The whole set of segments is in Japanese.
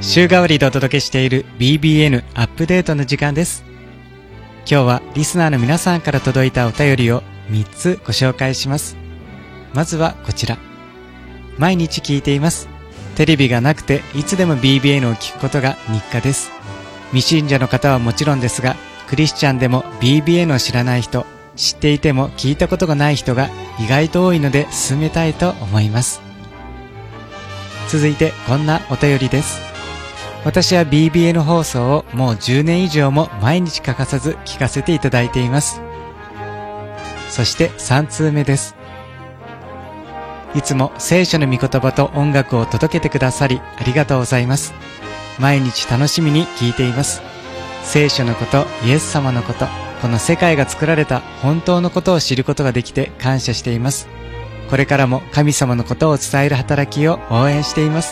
週替わりでお届けしている BBN アップデートの時間です。今日はリスナーの皆さんから届いたお便りを3つご紹介します。まずはこちら。毎日聞いています。テレビがなくていつでも BBN を聞くことが日課です。未信者の方はもちろんですが、クリスチャンでも BBN を知らない人、知っていても聞いたことがない人が意外と多いので進めたいと思います。続いてこんなお便りです。私は BBN 放送をもう10年以上も毎日欠かさず聞かせていただいています。そして3通目です。いつも聖書の御言葉と音楽を届けてくださりありがとうございます。毎日楽しみに聞いています。聖書のこと、イエス様のこと、この世界が作られた本当のことを知ることができて感謝しています。これからも神様のことを伝える働きを応援しています。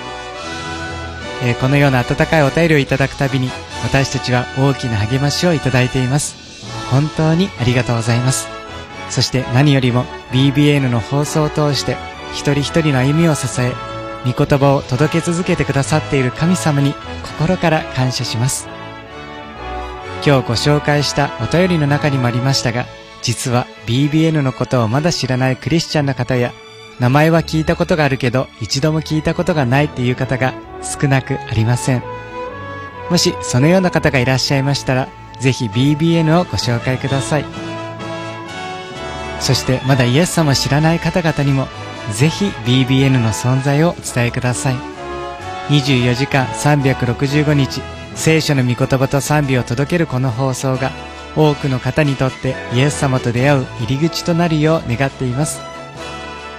このような温かいお便りをいただくたびに私たちは大きな励ましをいただいています。本当にありがとうございます。そして何よりも BBN の放送を通して一人一人の歩みを支え、御言葉を届け続けてくださっている神様に心から感謝します。今日ご紹介したお便りの中にもありましたが、実は BBN のことをまだ知らないクリスチャンの方や、名前は聞いたことがあるけど一度も聞いたことがないっていう方が少なくありません。もしそのような方がいらっしゃいましたら、ぜひ BBN をご紹介ください。そしてまだイエス様を知らない方々にもぜひ BBN の存在をお伝えください。24時間365日聖書の御言葉と賛美を届けるこの放送が多くの方にとってイエス様と出会う入り口となるよう願っています。